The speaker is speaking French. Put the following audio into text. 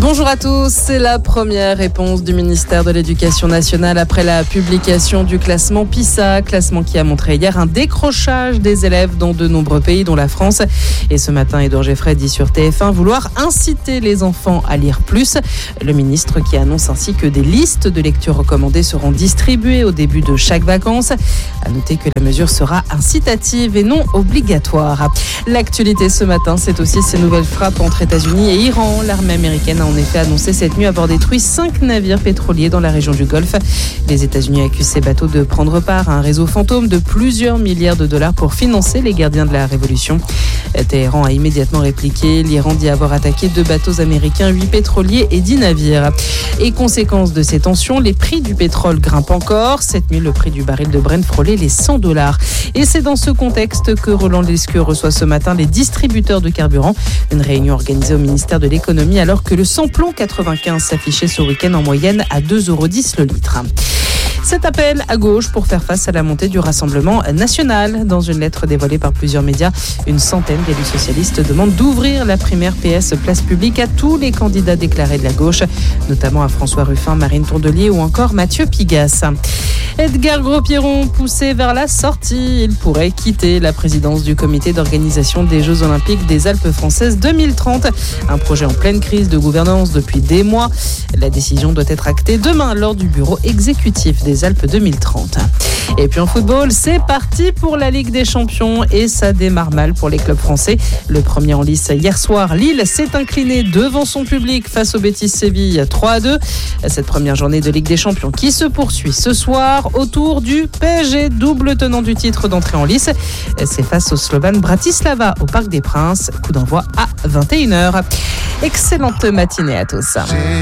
Bonjour à tous, c'est la première réponse du ministère de l'Éducation nationale après la publication du classement PISA, classement qui a montré hier un décrochage des élèves dans de nombreux pays, dont la France. Et ce matin, Édouard Geffray dit sur TF1 vouloir inciter les enfants à lire plus. Le ministre qui annonce ainsi que des listes de lectures recommandées seront distribuées au début de chaque vacances. À noter que la mesure sera incitative et non obligatoire. L'actualité ce matin, c'est aussi ces nouvelles frappes entre États-Unis et Iran. L'armée américaine a en effet annoncé cette nuit avoir détruit 5 navires pétroliers dans la région du Golfe. Les États-Unis accusent ces bateaux de prendre part à un réseau fantôme de plusieurs milliards de dollars pour financer les gardiens de la révolution. Téhéran a immédiatement répliqué. L'Iran dit avoir attaqué 2 bateaux américains, 8 pétroliers et 10 navires. Et conséquence de ces tensions, les prix du pétrole grimpent encore. Cette nuit, le prix du baril de Brent frôlait les $100. Et c'est dans ce contexte que Roland Lescure reçoit ce matin les distributeurs de carburant. Une réunion organisée au ministère de l'économie alors que le samplon 95 s'affichait ce week-end en moyenne à 2,10 € le litre. Cet appel à gauche pour faire face à la montée du Rassemblement national. Dans une lettre dévoilée par plusieurs médias, une centaine d'élus socialistes demandent d'ouvrir la primaire PS place publique à tous les candidats déclarés de la gauche, notamment à François Ruffin, Marine Tondelier ou encore Mathieu Pigasse. Edgar Gros-Pierron poussé vers la sortie. Il pourrait quitter la présidence du comité d'organisation des Jeux Olympiques des Alpes françaises 2030. Un projet en pleine crise de gouvernance depuis des mois. La décision doit être actée demain lors du bureau exécutif des Alpes 2030. Et puis en football, c'est parti pour la Ligue des Champions et ça démarre mal pour les clubs français. Le premier en lice hier soir, Lille s'est incliné devant son public face au Betis Séville 3-2. Cette première journée de Ligue des Champions qui se poursuit ce soir autour du PSG, double tenant du titre d'entrée en lice. C'est face au Slovan Bratislava au Parc des Princes. Coup d'envoi à 21h. Excellente matinée à tous.